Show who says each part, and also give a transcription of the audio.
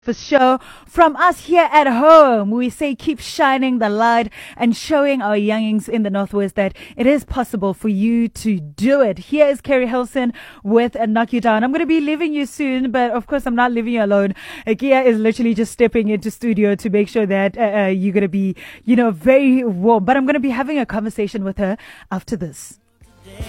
Speaker 1: For show from us here at home. We say keep shining the light and showing our youngings in the Northwest that it is possible for you to do it. Here is Carrie Hilson with Knock You Down. I'm going to be leaving you soon, but of course I'm not leaving you alone. Kia is literally just stepping into studio to make sure that you're going to be, very warm. But I'm going to be having a conversation with her after this.